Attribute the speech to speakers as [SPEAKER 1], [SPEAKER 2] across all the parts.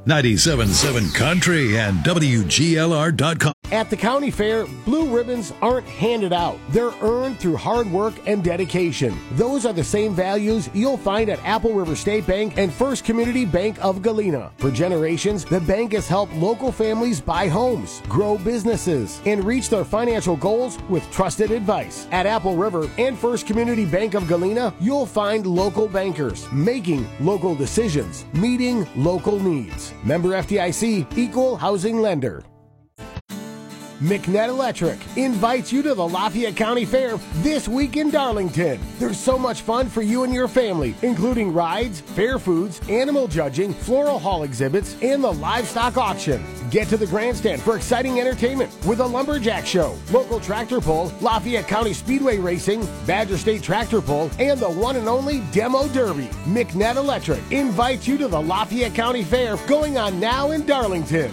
[SPEAKER 1] 97.7 Country and WGLR.com.
[SPEAKER 2] At the county fair, blue ribbons aren't handed out. They're earned through hard work and dedication. Those are the same values you'll find at Apple River State Bank and First Community Bank of Galena. For generations, the bank has helped local families buy homes, grow businesses, and reach their financial goals with trusted advice. At Apple River and First Community Bank of Galena, you'll find local bankers making local decisions, meeting local needs. Member FDIC, Equal Housing Lender. McNett Electric invites you to the Lafayette County Fair this week in Darlington. There's so much fun for you and your family, including rides, fair foods, animal judging, floral hall exhibits, and the livestock auction. Get to the grandstand for exciting entertainment with a lumberjack show, local tractor pull, Lafayette County Speedway Racing, Badger State Tractor Pull, and the one and only Demo Derby. McNett Electric invites you to the Lafayette County Fair going on now in Darlington.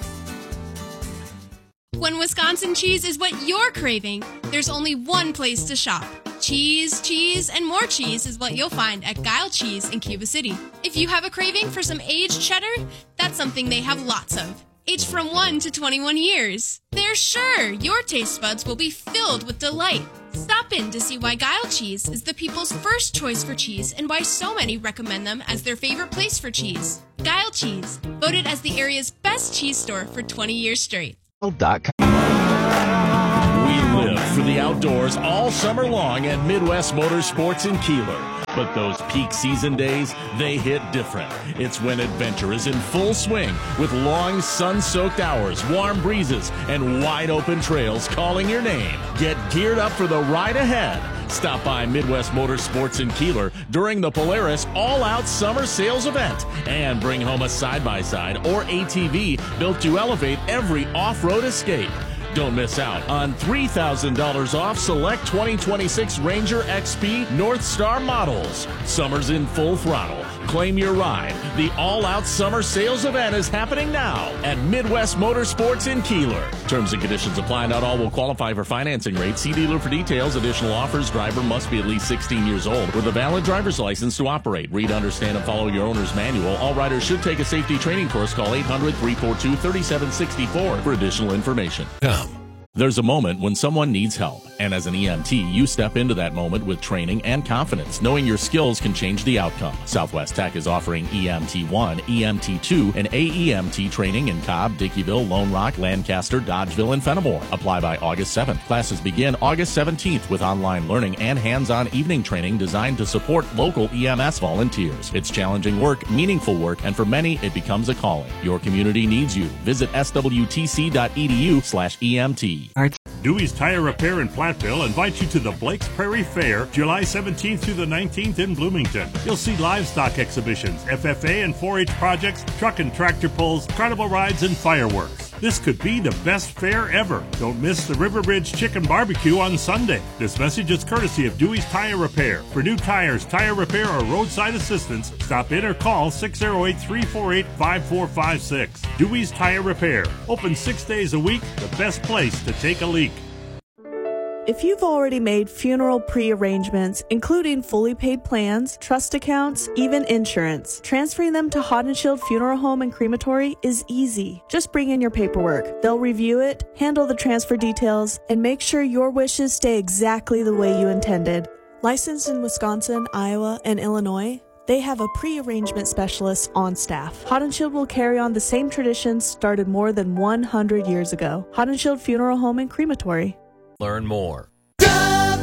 [SPEAKER 3] When Wisconsin cheese is what you're craving, there's only one place to shop. Cheese, cheese, and more cheese is what you'll find at Guile Cheese in Cuba City. If you have a craving for some aged cheddar, that's something they have lots of. Aged from 1 to 21 years. They're sure your taste buds will be filled with delight. Stop in to see why Guile Cheese is the people's first choice for cheese and why so many recommend them as their favorite place for cheese. Guile Cheese, voted as the area's best cheese store for 20 years straight.
[SPEAKER 4] We live for the outdoors all summer long at Midwest Motorsports in Keeler. But those peak season days, they hit different. It's when adventure is in full swing with long sun-soaked hours, warm breezes, and wide-open trails calling your name. Get geared up for the ride ahead. Stop by Midwest Motorsports in Keeler during the Polaris All-Out Summer Sales Event and bring home a side-by-side or ATV built to elevate every off-road escape. Don't miss out on $3,000 off select 2026 Ranger XP North Star models. Summer's in full throttle. Claim your ride. The all-out summer sales event is happening now at Midwest Motorsports in Keeler. Terms and conditions apply. Not all will qualify for financing rates. See dealer for details. Additional offers. Driver must be at least 16 years old with a valid driver's license to operate. Read, understand, and follow your owner's manual. All riders should take a safety training course. Call 800-342-3764 for additional information. There's a moment when someone needs help, and as an EMT, you step into that moment with training and confidence, knowing your skills can change the outcome. Southwest Tech is offering EMT1, EMT2, and AEMT training in Cobb, Dickeyville, Lone Rock, Lancaster, Dodgeville, and Fenimore. Apply by August 7th. Classes begin August 17th with online learning and hands-on evening training designed to support local EMS volunteers. It's challenging work, meaningful work, and for many, it becomes a calling. Your community needs you. Visit swtc.edu/EMT.
[SPEAKER 5] Dewey's Tire Repair in Platteville invites you to the Blake's Prairie Fair, July 17th through the 19th in Bloomington. You'll see livestock exhibitions, FFA and 4-H projects, truck and tractor pulls, carnival rides, and fireworks. This could be the best fair ever. Don't miss the River Ridge Chicken Barbecue on Sunday. This message is courtesy of Dewey's Tire Repair. For new tires, tire repair, or roadside assistance, stop in or call 608-348-5456. Dewey's Tire Repair. Open 6 days a week, the best place to take a leak.
[SPEAKER 6] If you've already made funeral pre-arrangements, including fully paid plans, trust accounts, even insurance, transferring them to Haudenschild Funeral Home and Crematory is easy. Just bring in your paperwork. They'll review it, handle the transfer details, and make sure your wishes stay exactly the way you intended. Licensed in Wisconsin, Iowa, and Illinois, they have a pre-arrangement specialist on staff. Haudenschild will carry on the same traditions started more than 100 years ago. Haudenschild Funeral Home and Crematory.
[SPEAKER 7] Learn more.